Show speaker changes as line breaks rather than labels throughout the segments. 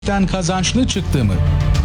kazançlı çıktı mı?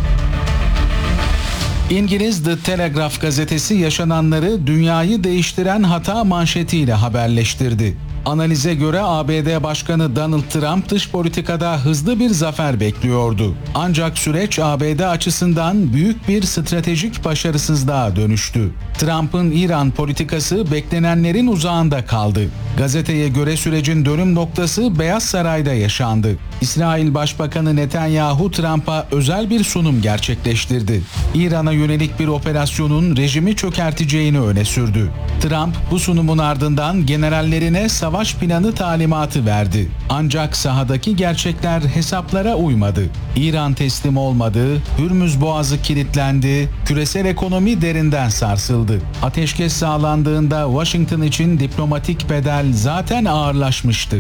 İngiliz The Telegraph gazetesi yaşananları dünyayı değiştiren hata manşetiyle haberleştirdi. Analize göre ABD Başkanı Donald Trump dış politikada hızlı bir zafer bekliyordu. Ancak süreç ABD açısından büyük bir stratejik başarısızlığa dönüştü. Trump'ın İran politikası beklenenlerin uzağında kaldı. Gazeteye göre sürecin dönüm noktası Beyaz Saray'da yaşandı. İsrail Başbakanı Netanyahu Trump'a özel bir sunum gerçekleştirdi. İran'a yönelik bir operasyonun rejimi çökerteceğini öne sürdü. Trump bu sunumun ardından generallerine savaş planı talimatı verdi. Ancak sahadaki gerçekler hesaplara uymadı. İran teslim olmadı, Hürmüz Boğazı kilitlendi, küresel ekonomi derinden sarsıldı. Ateşkes sağlandığında Washington için diplomatik bedel zaten ağırlaşmıştı.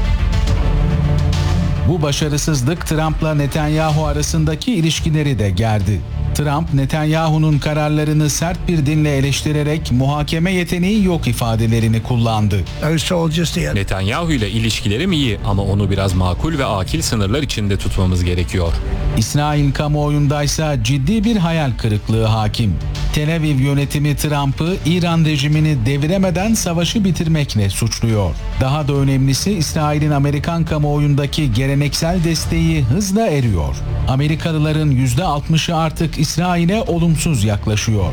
Bu başarısızlık Trump'la Netanyahu arasındaki ilişkileri de gerdi. Trump, Netanyahu'nun kararlarını sert bir dille eleştirerek muhakeme yeteneği yok ifadelerini kullandı.
Netanyahu ile ilişkilerim iyi ama onu biraz makul ve akil sınırlar içinde tutmamız gerekiyor.
İsrail kamuoyundaysa ciddi bir hayal kırıklığı hakim. Tel Aviv yönetimi Trump'ı İran rejimini deviremeden savaşı bitirmekle suçluyor. Daha da önemlisi İsrail'in Amerikan kamuoyundaki geleneksel desteği hızla eriyor. Amerikalıların %60'ı artık İsrail'e olumsuz yaklaşıyor.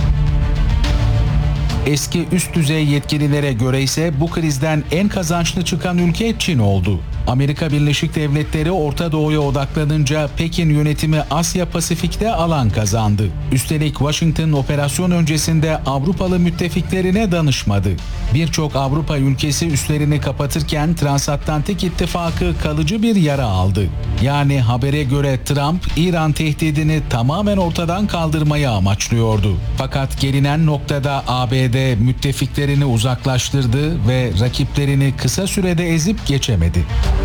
Eski üst düzey yetkililere göre ise bu krizden en kazançlı çıkan ülke Çin oldu. Amerika Birleşik Devletleri Orta Doğu'ya odaklanınca Pekin yönetimi Asya Pasifik'te alan kazandı. Üstelik Washington operasyon öncesinde Avrupalı müttefiklerine danışmadı. Birçok Avrupa ülkesi üslerini kapatırken Transatlantik İttifakı kalıcı bir yara aldı. Yani habere göre Trump, İran tehdidini tamamen ortadan kaldırmayı amaçlıyordu. Fakat gelinen noktada ABD müttefiklerini uzaklaştırdı ve rakiplerini kısa sürede ezip geçemedi.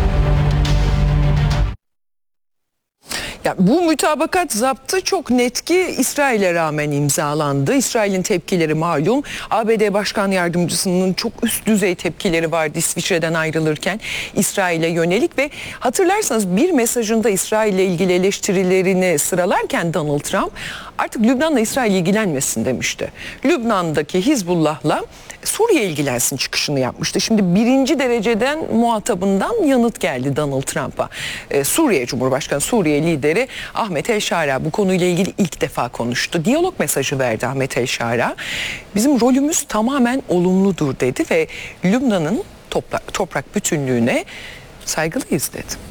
Ya bu mütabakat zaptı çok net ki İsrail'e rağmen imzalandı. İsrail'in tepkileri malum. ABD Başkan Yardımcısının çok üst düzey tepkileri vardı İsviçre'den ayrılırken İsrail'e yönelik ve hatırlarsanız bir mesajında İsrail'le ilgili eleştirilerini sıralarken Donald Trump artık Lübnan'la İsrail ilgilenmesin demişti. Lübnan'daki Hizbullah'la Suriye ilgilensin çıkışını yapmıştı. Şimdi birinci dereceden muhatabından yanıt geldi Donald Trump'a. Suriye Cumhurbaşkanı, Suriye lideri Ahmet El Şara bu konuyla ilgili ilk defa konuştu. Diyalog mesajı verdi Ahmet El Şara. Bizim rolümüz tamamen olumludur dedi ve Lübnan'ın toprak bütünlüğüne saygılıyız dedi.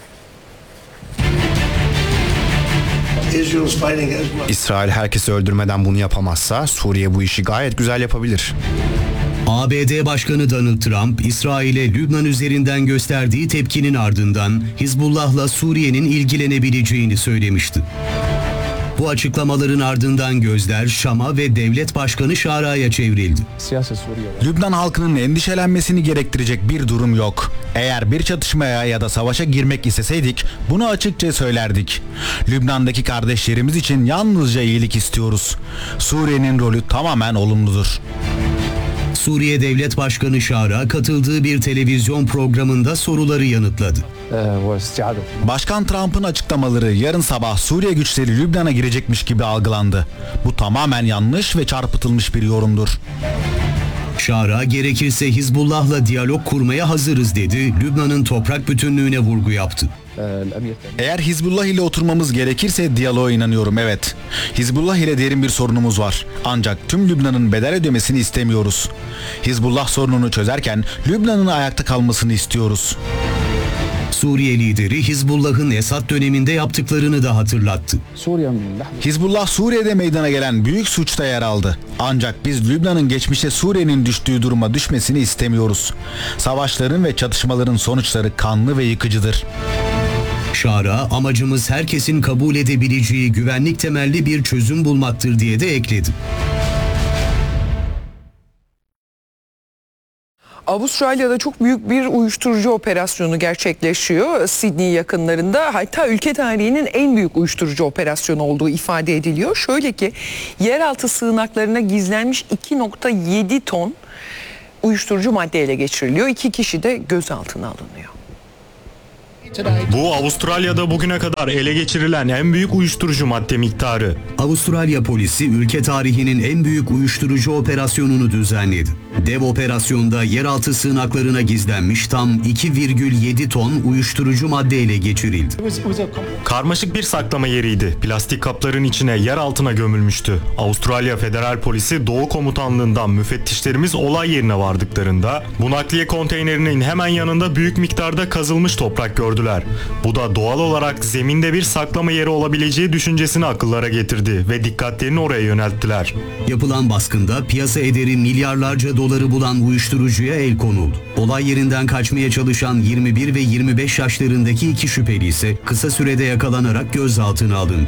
İsrail herkesi öldürmeden bunu yapamazsa Suriye bu işi gayet güzel yapabilir.
ABD Başkanı Donald Trump, İsrail'e Lübnan üzerinden gösterdiği tepkinin ardından Hizbullah'la Suriye'nin ilgilenebileceğini söylemişti. Bu açıklamaların ardından gözler Şam'a ve Devlet Başkanı Şara'ya çevrildi.
Lübnan halkının endişelenmesini gerektirecek bir durum yok. Eğer bir çatışmaya ya da savaşa girmek isteseydik bunu açıkça söylerdik. Lübnan'daki kardeşlerimiz için yalnızca iyilik istiyoruz. Suriye'nin rolü tamamen olumludur.
Suriye Devlet Başkanı Şara katıldığı bir televizyon programında soruları yanıtladı.
Başkan Trump'ın açıklamaları yarın sabah Suriye güçleri Lübnan'a girecekmiş gibi algılandı. Bu tamamen yanlış ve çarpıtılmış bir yorumdur.
Şara gerekirse Hizbullah'la diyalog kurmaya hazırız dedi. Lübnan'ın toprak bütünlüğüne vurgu yaptı.
Eğer Hizbullah ile oturmamız gerekirse diyaloğa inanıyorum, evet. Hizbullah ile derin bir sorunumuz var. Ancak tüm Lübnan'ın bedel ödemesini istemiyoruz. Hizbullah sorununu çözerken Lübnan'ın ayakta kalmasını istiyoruz.
Suriye lideri Hizbullah'ın Esad döneminde yaptıklarını da hatırlattı.
Hizbullah Suriye'de meydana gelen büyük suçta yer aldı. Ancak biz Lübnan'ın geçmişte Suriye'nin düştüğü duruma düşmesini istemiyoruz. Savaşların ve çatışmaların sonuçları kanlı ve yıkıcıdır.
Şara, amacımız herkesin kabul edebileceği güvenlik temelli bir çözüm bulmaktır diye de ekledi.
Avustralya'da çok büyük bir uyuşturucu operasyonu gerçekleşiyor. Sydney yakınlarında, hatta ülke tarihinin en büyük uyuşturucu operasyonu olduğu ifade ediliyor. Şöyle ki yeraltı sığınaklarına gizlenmiş 2,7 ton uyuşturucu madde ele geçiriliyor. 2 kişi de gözaltına alınıyor.
Bu Avustralya'da bugüne kadar ele geçirilen en büyük uyuşturucu madde miktarı.
Avustralya polisi ülke tarihinin en büyük uyuşturucu operasyonunu düzenledi. Dev operasyonda yeraltı sığınaklarına gizlenmiş tam 2,7 ton uyuşturucu madde ele geçirildi.
Karmaşık bir saklama yeriydi. Plastik kapların içine yer altına gömülmüştü. Avustralya Federal Polisi Doğu Komutanlığından müfettişlerimiz olay yerine vardıklarında bu nakliye konteynerinin hemen yanında büyük miktarda kazılmış toprak gördüler. Bu da doğal olarak zeminde bir saklama yeri olabileceği düşüncesini akıllara getirdi ve dikkatlerini oraya yönelttiler.
Yapılan baskında piyasa ederi milyarlarca doları bulan uyuşturucuya el konuldu. Olay yerinden kaçmaya çalışan 21 ve 25 yaşlarındaki iki şüpheli ise kısa sürede yakalanarak gözaltına alındı.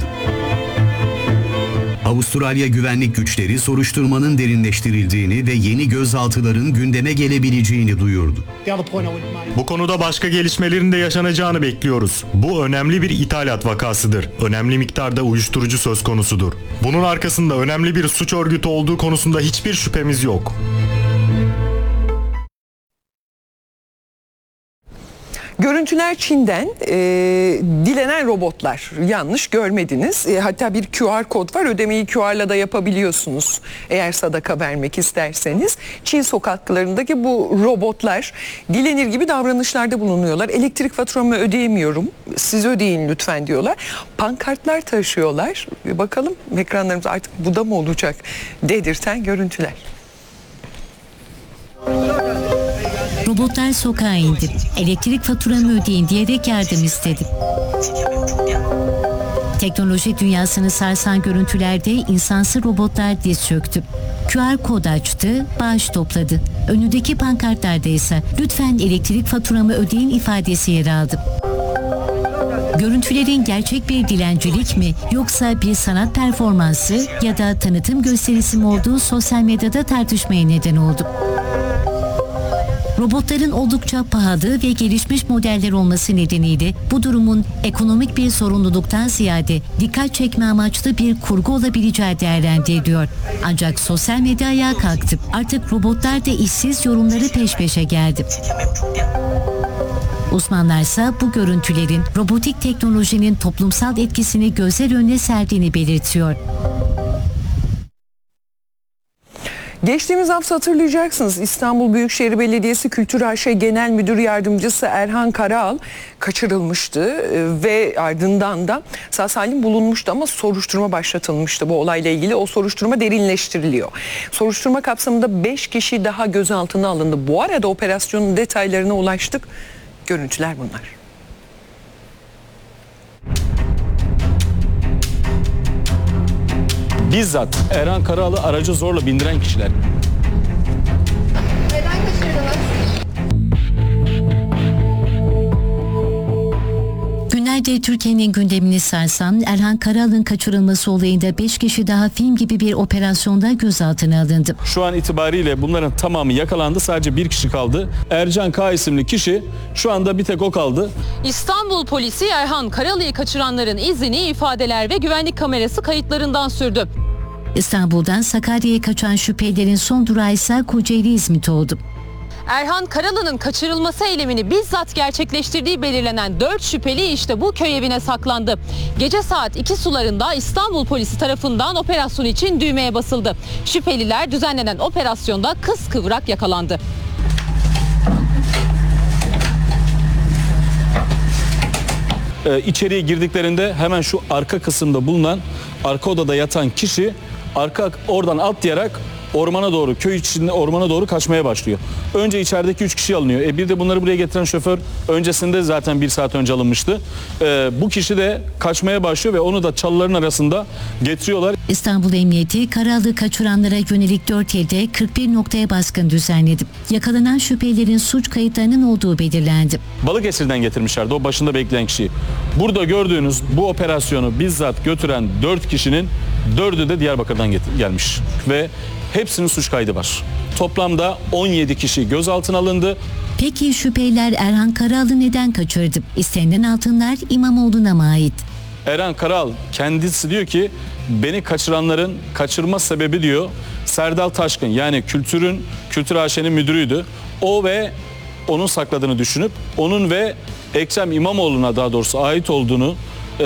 Avustralya güvenlik güçleri soruşturmanın derinleştirildiğini ve yeni gözaltıların gündeme gelebileceğini duyurdu.
Bu konuda başka gelişmelerin de yaşanacağını bekliyoruz. Bu önemli bir ithalat vakasıdır. Önemli miktarda uyuşturucu söz konusudur. Bunun arkasında önemli bir suç örgütü olduğu konusunda hiçbir şüphemiz yok.
Görüntüler Çin'den, dilenen robotlar, yanlış görmediniz. Hatta bir QR kod var, ödemeyi QR'la da yapabiliyorsunuz eğer sadaka vermek isterseniz. Çin sokaklarındaki bu robotlar dilenir gibi davranışlarda bulunuyorlar. Elektrik faturamı ödeyemiyorum, siz ödeyin lütfen diyorlar. Pankartlar taşıyorlar. Bakalım ekranlarımız artık bu da mı olacak dedirten görüntüler.
Robotlar sokağa indi. Elektrik faturamı ödeyin diyerek yardım istedi. Teknoloji dünyasını sarsan görüntülerde insansı robotlar diz çöktü. QR kod açtı, bağış topladı. Önündeki pankartlarda ise lütfen elektrik faturamı ödeyin ifadesi yer aldı. Görüntülerin gerçek bir dilencilik mi yoksa bir sanat performansı ya da tanıtım gösterisi mi olduğu sosyal medyada tartışmaya neden oldu. Robotların oldukça pahalı ve gelişmiş modeller olması nedeniyle bu durumun ekonomik bir sorumluluktan ziyade dikkat çekme amaçlı bir kurgu olabileceği değerlendiriliyor. Ancak sosyal medya ayağa kalktı. Artık robotlar da işsiz yorumları peş peşe geldi. Uzmanlarsa bu görüntülerin robotik teknolojinin toplumsal etkisini gözler önüne serdiğini belirtiyor.
Geçtiğimiz hafta hatırlayacaksınız, İstanbul Büyükşehir Belediyesi Kültür AŞ Genel Müdür Yardımcısı Erhan Karaal kaçırılmıştı ve ardından da sağ salim bulunmuştu ama soruşturma başlatılmıştı bu olayla ilgili. O soruşturma derinleştiriliyor. Soruşturma kapsamında 5 kişi daha gözaltına alındı. Bu arada operasyonun detaylarına ulaştık. Görüntüler bunlar.
Bizzat Erhan Karaal'ı aracı zorla bindiren kişiler.
Neden kaçırdınız?
Günlerdir Türkiye'nin gündemini sarsan Erhan Karaal'ın kaçırılması olayında 5 kişi daha film gibi bir operasyonda gözaltına alındı.
Şu an itibariyle bunların tamamı yakalandı. Sadece bir kişi kaldı. Ercan K isimli kişi, şu anda bir tek o kaldı.
İstanbul polisi Erhan Karaal'ı kaçıranların izini ifadeler ve güvenlik kamerası kayıtlarından sürdü.
İstanbul'dan Sakarya'ya kaçan şüphelilerin son durağı ise Kocaeli İzmit oldu.
Erhan Karaal'ın kaçırılması eylemini bizzat gerçekleştirdiği belirlenen 4 şüpheli işte bu köy evine saklandı. Gece saat 2 sularında İstanbul polisi tarafından operasyon için düğmeye basıldı. Şüpheliler düzenlenen operasyonda kıskıvrak yakalandı.
İçeriye girdiklerinde hemen şu arka kısımda bulunan, arka odada yatan kişi oradan atlayarak ormana doğru, köy içinde ormana doğru kaçmaya başlıyor. Önce içerideki 3 kişi alınıyor. Bir de bunları buraya getiren şoför öncesinde zaten 1 saat önce alınmıştı. Bu kişi de kaçmaya başlıyor ve onu da çalıların arasında getiriyorlar.
İstanbul Emniyeti Karaal'ı kaçıranlara yönelik 4 ilde 41 noktaya baskın düzenledi. Yakalanan şüphelilerin suç kayıtlarının olduğu belirlendi.
Balıkesir'den getirmişlerdi o başında bekleyen kişiyi. Burada gördüğünüz bu operasyonu bizzat götüren 4 kişinin 4'ü de Diyarbakır'dan gelmiş ve hepsinin suç kaydı var. Toplamda 17 kişi gözaltına alındı.
Peki şüpheliler Erhan Karaal'ı neden kaçırdı? İstenilen altınlar İmamoğlu'na mı ait?
Erhan Karaal kendisi diyor ki beni kaçıranların kaçırma sebebi diyor Serdal Taşkın, yani Kültür AŞ'nin müdürüydü. O ve onun sakladığını düşünüp onun ve Ekrem İmamoğlu'na daha doğrusu ait olduğunu